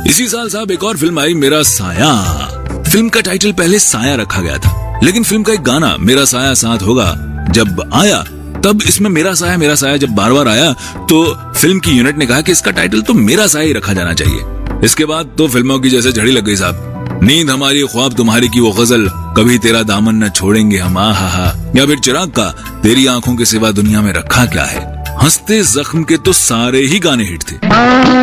इसी साल साहब एक और फिल्म आई, मेरा साया। फिल्म का टाइटल पहले साया रखा गया था, लेकिन फिल्म का एक गाना मेरा साया साथ होगा जब आया, तब इसमें मेरा साया जब बार बार आया तो फिल्म की यूनिट ने कहा कि इसका टाइटल तो मेरा साया ही रखा जाना चाहिए। इसके बाद तो फिल्मों की जैसे झड़ी लग गई साहब। नींद हमारी ख्वाब तुम्हारी की वो गजल, कभी तेरा दामन न छोड़ेंगे हम, आहा, या फिर चिराग का तेरी आंखों के सिवा दुनिया में रखा क्या है। हंसते जख्म के तो सारे ही गाने हिट थे।